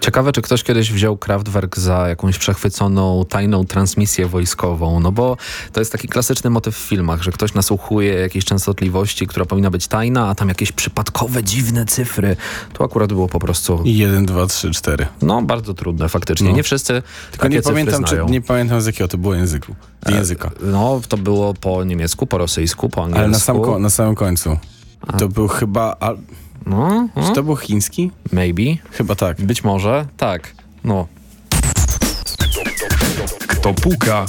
Ciekawe, czy ktoś kiedyś wziął Kraftwerk za jakąś przechwyconą, tajną transmisję wojskową, no bo to jest taki klasyczny motyw w filmach, że ktoś nasłuchuje jakiejś częstotliwości, która powinna być tajna, a tam jakieś przypadkowe, dziwne cyfry. Tu akurat było po prostu... 1, 2, 3, 4. No, bardzo trudne faktycznie. No. Nie wszyscy Tylko takie nie cyfry pamiętam, znają. nie pamiętam z jakiego to było języka. No, to było po niemiecku, po rosyjsku, po angielsku. Ale na samym końcu. To był chyba... Czy to był chiński? Maybe. Chyba tak. Być może, tak. No. Kto puka?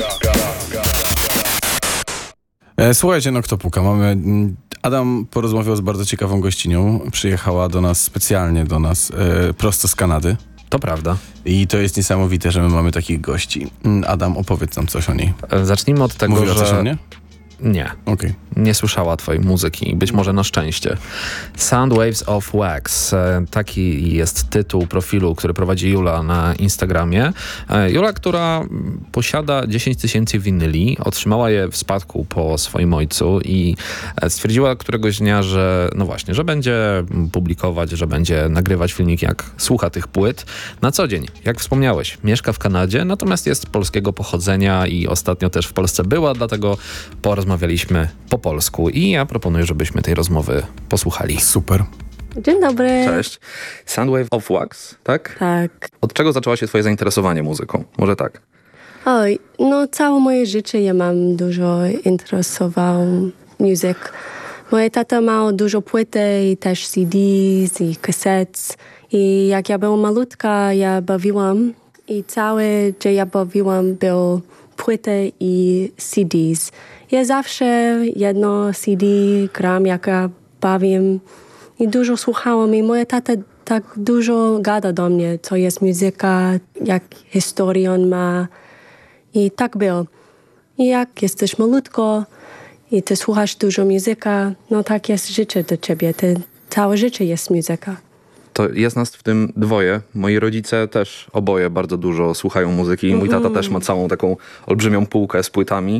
Słuchajcie, no kto puka? Adam porozmawiał z bardzo ciekawą gościnią. Przyjechała do nas, specjalnie do nas, prosto z Kanady. To prawda. I to jest niesamowite, że my mamy takich gości. Adam, opowiedz nam coś o niej. Zacznijmy od tego, Mówiła że... coś o mnie? Nie. Okej. Nie słyszała twojej muzyki, być może na szczęście. Sound Waves of Wax. Taki jest tytuł profilu, który prowadzi Jula na Instagramie. Jula, która posiada 10 000 winyli, otrzymała je w spadku po swoim ojcu i stwierdziła któregoś dnia, że no właśnie, że będzie publikować, że będzie nagrywać filmiki, jak słucha tych płyt na co dzień. Jak wspomniałeś, mieszka w Kanadzie, natomiast jest polskiego pochodzenia i ostatnio też w Polsce była, dlatego porozmawialiśmy po polsku i ja proponuję, żebyśmy tej rozmowy posłuchali. Super. Dzień dobry. Cześć. Soundwave of Wax, tak? Tak. Od czego zaczęło się twoje zainteresowanie muzyką? Może tak? Oj, no całe moje życie ja mam dużo interesował muzyką. Moja tata miał dużo płyty i też CDs i kaset. I jak ja była malutka, ja bawiłam i całe, że ja bawiłam, był płyty i CDs. Ja zawsze jedno CD gram, jak ja bawię i dużo słuchałam i moja tata tak dużo gada do mnie, co jest muzyka, jak historię on ma i tak było. I jak jesteś malutko i ty słuchasz dużo muzyka, no tak jest życie do ciebie, całe życie jest muzyka. To jest nas w tym dwoje. Moi rodzice też oboje bardzo dużo słuchają muzyki. Mój tata też ma całą taką olbrzymią półkę z płytami.